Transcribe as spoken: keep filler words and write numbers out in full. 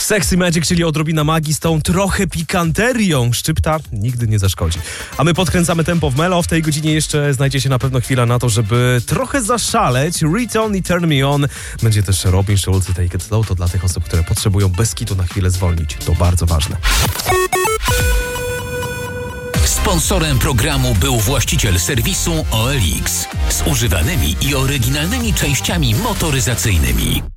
Sexy Magic, czyli odrobina magii z tą trochę pikanterią. Szczypta nigdy nie zaszkodzi. A my podkręcamy tempo w Melo. W tej godzinie jeszcze znajdzie się na pewno chwila na to, żeby trochę zaszaleć. Return i Turn Me On. Będzie też Robin Schulz i Take It Slow. To dla tych osób, które potrzebują bez kitu na chwilę zwolnić. To bardzo ważne. Sponsorem programu był właściciel serwisu O L X z używanymi i oryginalnymi częściami motoryzacyjnymi.